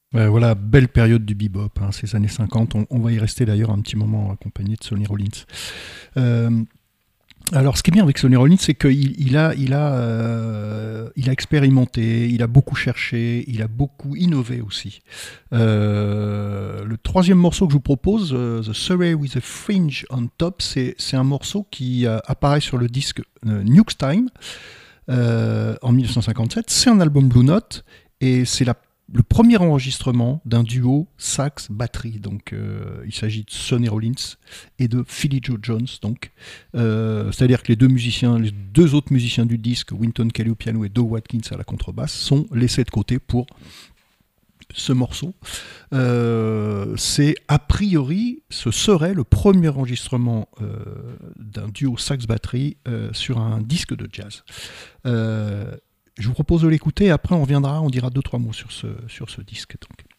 Voilà, belle période du bebop, hein, ces années 50. On va y rester d'ailleurs un petit moment accompagné de Sonny Rollins. Euh, alors, ce qui est bien avec Sonny Rollins, c'est qu'il a expérimenté, il a beaucoup cherché, il a beaucoup innové aussi. Le troisième morceau que je vous propose, The Surrey with a Fringe on Top, c'est un morceau qui apparaît sur le disque Nuke's Time en 1957. C'est un album Blue Note et c'est le premier enregistrement d'un duo sax-batterie. Donc, il s'agit de Sonny Rollins et de Philly Joe Jones. Donc, c'est-à-dire que les deux autres musiciens du disque, Wynton Kelly au piano et Doe Watkins à la contrebasse, sont laissés de côté pour ce morceau. C'est a priori, ce serait le premier enregistrement d'un duo sax-batterie sur un disque de jazz. Je vous propose de l'écouter, après on reviendra, on dira deux, trois mots sur ce disque. Donc.